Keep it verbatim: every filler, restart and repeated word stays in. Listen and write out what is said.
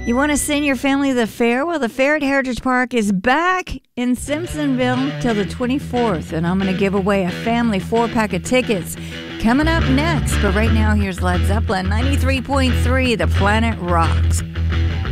You want to send your family to the fair? Well, the fair at Heritage Park is back in Simpsonville till the twenty-fourth, and I'm going to give away a family four-pack of tickets coming up next. But right now, here's Led Zeppelin, ninety-three point three, The Planet Rocks.